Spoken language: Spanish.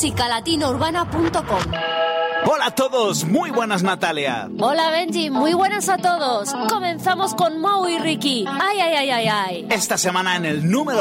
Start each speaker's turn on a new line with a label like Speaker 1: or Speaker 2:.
Speaker 1: musicalatinourbana.com.
Speaker 2: Hola a todos, muy buenas Natalia.
Speaker 3: Hola Benji, muy buenas a todos. Comenzamos con Mau y Ricky. Ay, ay, ay, ay, ay.
Speaker 2: Esta semana en el número